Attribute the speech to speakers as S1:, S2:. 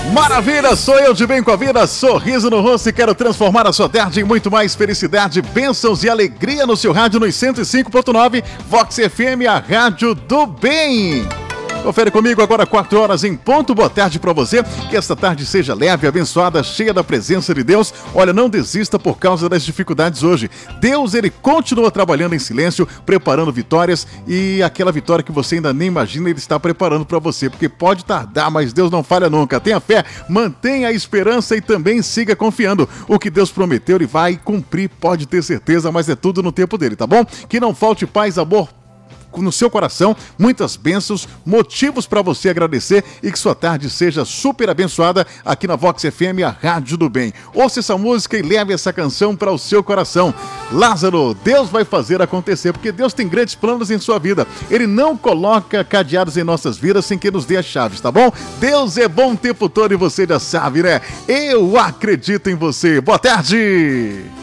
S1: Maravilha, sou eu de bem com a vida, sorriso no rosto e quero transformar a sua tarde em muito mais felicidade, bênçãos e alegria no seu rádio nos 105.9, Vox FM, a rádio do bem. Confere comigo agora 4 horas em ponto. Boa tarde pra você, que esta tarde seja leve, abençoada, cheia da presença de Deus. Olha, não desista por causa das dificuldades hoje. Deus, ele continua trabalhando em silêncio, preparando vitórias, e aquela vitória que você ainda nem imagina, ele está preparando pra você, porque pode tardar, mas Deus não falha nunca. Tenha fé, mantenha a esperança e também siga confiando. O que Deus prometeu, ele vai cumprir, pode ter certeza, mas é tudo no tempo dele, tá bom? Que não falte paz, amor no seu coração, muitas bênçãos, motivos para você agradecer e que sua tarde seja super abençoada aqui na Vox FM, a rádio do bem. Ouça essa música e leve essa canção para o seu coração. Lázaro, Deus vai fazer acontecer, porque Deus tem grandes planos em sua vida. Ele não coloca cadeados em nossas vidas sem que nos dê as chaves, tá bom? Deus é bom o tempo todo e você já sabe, né? Eu acredito em você. Boa tarde!